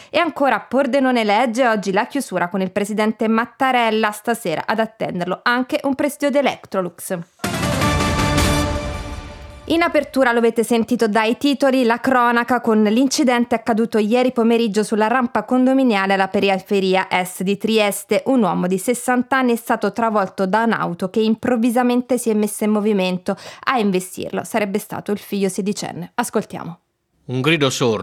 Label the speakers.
Speaker 1: E ancora Pordenone legge oggi la chiusura con il presidente Mattarella, stasera ad attenderlo anche un presidio di Electrolux. In apertura lo avete sentito dai titoli, la cronaca con l'incidente accaduto ieri pomeriggio sulla rampa condominiale alla periferia est di Trieste. Un uomo di 60 anni è stato travolto da un'auto che improvvisamente si è messa in movimento. A investirlo sarebbe stato il figlio sedicenne. Ascoltiamo.
Speaker 2: Un grido sordo